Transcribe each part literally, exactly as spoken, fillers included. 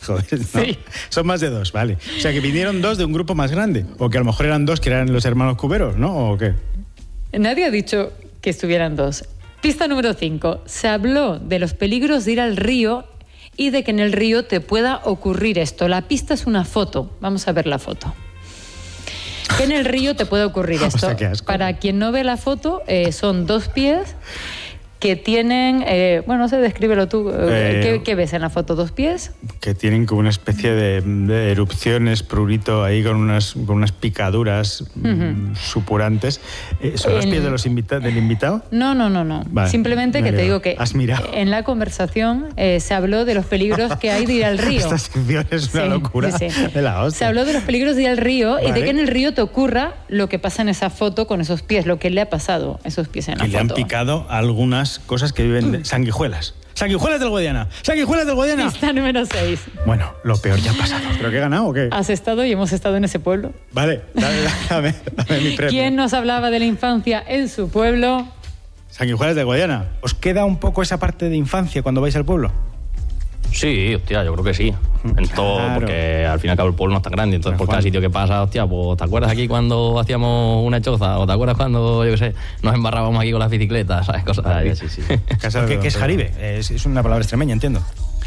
Joder, ¿no? Sí. Son más de dos, vale. O sea, que vinieron dos de un grupo más grande. O que a lo mejor eran dos que eran los hermanos Cuberos, ¿no? ¿O qué? Nadie ha dicho que estuvieran dos. Pista número cinco. Se habló de los peligros de ir al río y de que en el río te pueda ocurrir esto. La pista es una foto. Vamos a ver la foto. Que en el río te puede ocurrir esto. O sea, qué asco. Para quien no ve la foto, eh, son dos pies que tienen... Eh, bueno, no sé, descríbelo tú. Eh, ¿Qué, ¿Qué ves en la foto? ¿Dos pies? Que tienen como una especie de, de erupciones, prurito, ahí con unas, con unas picaduras uh-huh. mm, supurantes. Eh, ¿Son los En... pies de los invita- del invitado? No, no, no, no. Vale, simplemente que te digo que has mirado. En la conversación eh, se habló de los peligros que hay de ir al río. Esta sección es una sí, locura sí, sí. de la hostia. Se habló de los peligros de ir al río vale. y de que en el río te ocurra lo que pasa en esa foto con esos pies, lo que le ha pasado a esos pies en la que foto. le han picado algunas cosas que viven de sanguijuelas. ¡Sanguijuelas del Guadiana! ¡Sanguijuelas del Guadiana! Pista número seis. Bueno, lo peor ya ha pasado. ¿Pero qué he ganado o qué? ¿Has estado y hemos estado en ese pueblo? Vale, dame, dame, dame mi premio. ¿Quién nos hablaba de la infancia en su pueblo? Sanguijuelas del Guadiana. ¿Os queda un poco esa parte de infancia cuando vais al pueblo? Sí, hostia, yo creo que sí. En todo, Claro. porque al fin y al cabo el pueblo no es tan grande, entonces Pero, por cada Juan. sitio que pasa, hostia, pues ¿te acuerdas aquí cuando hacíamos una choza? ¿O te acuerdas cuando, yo qué sé, nos embarrábamos aquí con las bicicletas? ¿Sabes? Cosas así. Sí, sí. Casa de ¿Qué es jaribe? Es, es una palabra extremeña, entiendo.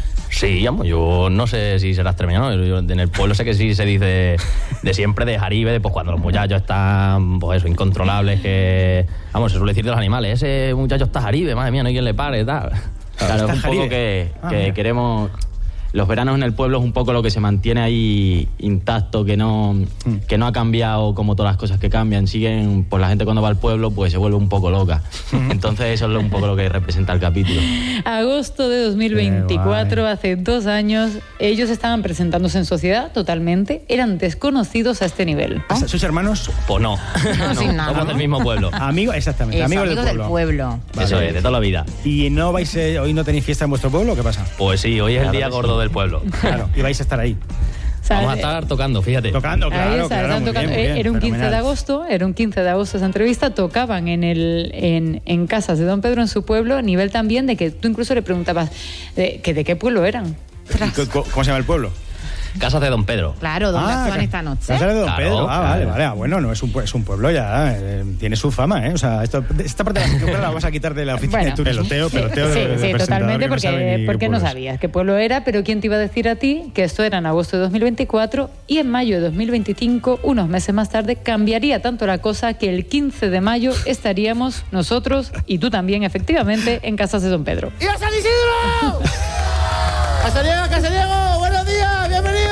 Sí, vamos, yo no sé si será extremeño, ¿no? Yo en el pueblo sé que sí se dice de siempre, de jaribe, de, pues cuando los muchachos están, pues eso, incontrolables, que... Vamos, se suele decir de los animales, ese muchacho está jaribe, madre mía, no hay quien le pare, tal. Claro, Está es un jaribe. poco que, Ah, que mira. queremos... Los veranos en el pueblo es un poco lo que se mantiene ahí intacto, que no, Mm. que no ha cambiado como todas las cosas que cambian. Siguen, pues la gente cuando va al pueblo pues se vuelve un poco loca. Entonces eso es un poco lo que representa el capítulo. Agosto de dos mil veinticuatro, hace dos años, ellos estaban presentándose en sociedad totalmente, eran desconocidos a este nivel. ¿Sois hermanos? Pues no, No, sin nada, somos ¿no? del mismo pueblo. Amigos, exactamente. Eso, amigos, amigos del del pueblo. pueblo. Eso es, de toda la vida. ¿Y no vais, eh, hoy no tenéis fiesta en vuestro pueblo o qué pasa? Pues sí, hoy es el Claro día que gordo sí. del pueblo. Claro, y vais a estar ahí. O sea, Vamos a estar tocando, fíjate. Tocando, claro, Ahí está, claro, estaban muy tocando. bien, muy bien, Era un quince de fenomenal. agosto, era un quince de agosto esa entrevista, tocaban en el en, en casas de Don Pedro en su pueblo, a nivel también de que tú incluso le preguntabas de, que de qué pueblo eran. ¿Y co- co- ¿Cómo se llama el pueblo? Casas de Don Pedro. Claro, ¿dónde Ah, actúan ca- esta noche? Casa de Don Claro, Pedro. Ah, claro. vale, vale. Ah, bueno, no es un, pue- es un pueblo ya. eh, tiene su fama, ¿eh? O sea, esto, esta parte de la película la vamos a quitar de la oficina Bueno. de turismo. Peloteo, peloteo de- sí, de sí, presentador totalmente, que no sabe porque, ni porque qué no pueblo es. sabías qué pueblo era, pero quién te iba a decir a ti que esto era en agosto de dos mil veinticuatro y en mayo de dos mil veinticinco, unos meses más tarde, cambiaría tanto la cosa que el quince de mayo estaríamos nosotros y tú también, efectivamente, en casas de Don Pedro. ¡Y a San Isidro! ¡Casariego, Casariego! ¡Buenos días! ¡Bienvenidos!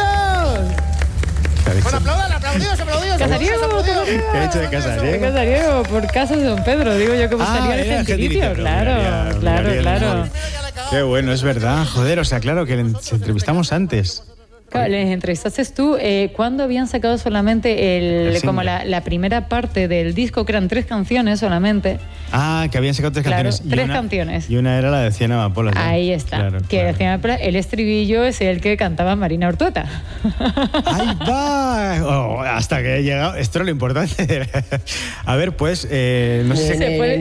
¿Qué ha dicho? Bueno, aplaudan, aplaudidos, aplaudidos. Casariego, aplaudidos. ¿Qué ha dicho de Casariego? Casariego, por casas de Don Pedro, digo yo que Ah, buscaría el era gentilicio. gentilicio, Claro, miraría- claro, miraría el claro. móvil. Qué bueno, es verdad. Joder, o sea, claro, que le se entrevistamos antes. Claro, les entrevistaste tú eh, cuando habían sacado solamente el, El como single. la, la primera parte del disco, que eran tres canciones solamente. Ah, que habían sacado tres Claro, canciones. y tres una- canciones. Y una era la de Cien Amapolas. ¿no? Ahí está. Claro, que claro. decían, el estribillo es el que cantaba Marina Ortueta. ¡Ahí va! Oh, hasta que he llegado. Esto es lo importante. A ver, pues, eh, no sé si... Se puede-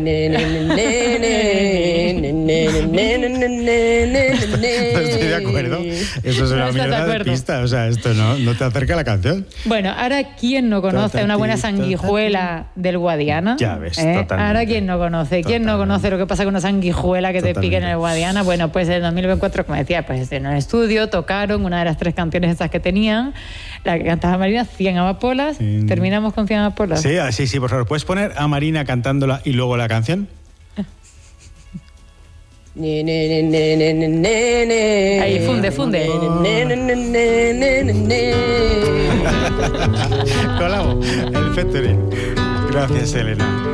No estoy de acuerdo. Eso es No una estás de mierda de acuerdo. pista. O sea, esto no, no te acerca a la canción. Bueno, ahora ¿quién no conoce una buena sanguijuela del Guadiana? Ya ves, ¿Eh? totalmente. Ahora ¿quién no conoce? ¿Quién no Totalmente. conoce lo que pasa con una sanguijuela que te Totalmente. pique en el Guadiana? Bueno, pues en dos mil veinticuatro, como decía, pues en el estudio tocaron una de las tres canciones esas que tenían, la que cantaba Marina, Cien Amapolas. Sí. Terminamos con Cien Amapolas. Sí, ah, sí, sí, por favor. ¿Puedes poner a Marina cantándola y luego la canción? Ahí, funde, funde. Colabo, el featuring. Gracias, Elena.